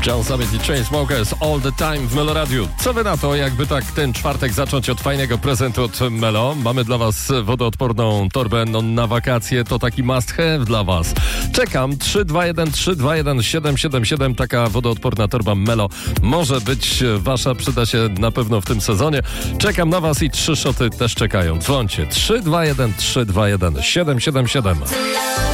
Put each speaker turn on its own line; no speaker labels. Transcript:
John Summit i Chainsmokers All The Time w Melo Radiu. Co wy na to, jakby tak ten czwartek zacząć od fajnego prezentu od Melo? Mamy dla was wodoodporną torbę na wakacje, to taki must have dla was. Czekam, 321-321-777, taka wodoodporna torba Melo może być wasza, przyda się na pewno w tym sezonie. Czekam na was i 3 szoty też czekają. Dzwońcie, 321-321-777.